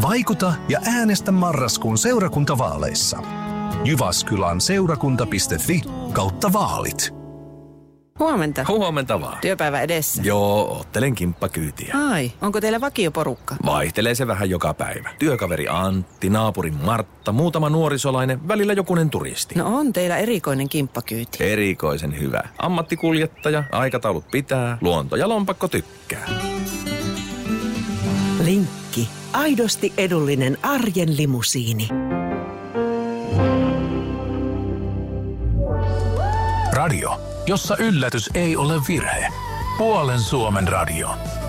Vaikuta ja äänestä marraskuun seurakuntavaaleissa. Jyväskylän seurakunta.fi/vaalit. Huomenta. Huomenta vaan. Työpäivä edessä. Joo, oottelen kimppakyytiä. Ai, onko teillä vakioporukka? Vaihtelee se vähän joka päivä. Työkaveri Antti, naapuri Martta, muutama nuorisolainen, välillä jokunen turisti. No on teillä erikoinen kimppakyyti. Erikoisen hyvä. Ammattikuljettaja, aikataulut pitää, luonto ja lompakko tykkää. Linkki. Aidosti edullinen arjen limusiini. Radio, jossa yllätys ei ole virhe. Puolen Suomen radio.